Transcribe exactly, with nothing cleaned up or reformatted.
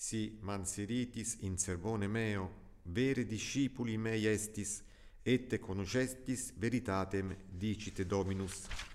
si manseritis in sermone meo, vere discipuli mei estis, et conoscestis veritatem dicite Dominus.